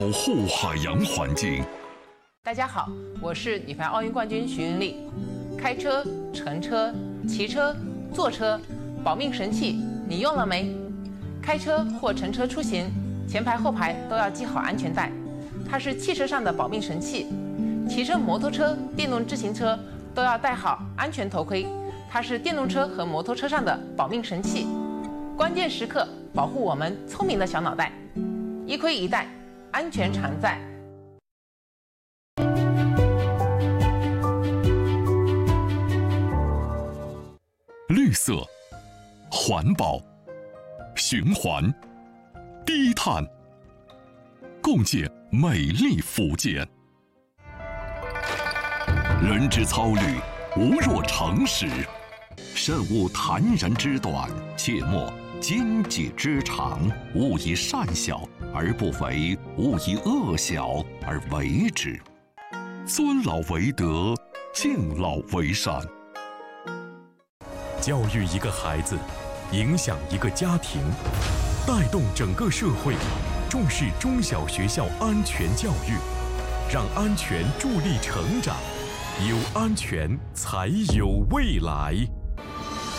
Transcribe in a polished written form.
保护海洋环境。 大家好，我是女排奥运冠军徐云丽。开车、乘车、骑车、坐车，保命神器你用了没？开车或乘车出行，前排后排都要系好安全带，它是汽车上的保命神器。骑车、摩托车、电动自行车都要戴好安全头盔，它是电动车和摩托车上的保命神器。关键时刻保护我们聪明的小脑袋，一盔一带，安全常在。 绿色、环保、循环、低碳，共建美丽福建。人之操虑，无若成实。慎勿坦然之短，切莫奸计之长。勿以善小而不为，勿以恶小而为之。尊老为德，敬老为善。 教育一个孩子，影响一个家庭，带动整个社会，重视中小学校安全教育，让安全助力成长，有安全才有未来。